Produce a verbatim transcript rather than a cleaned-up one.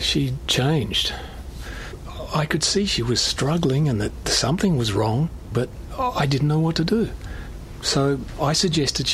She changed. I could see she was struggling and that something was wrong, but I didn't know what to do. So I suggested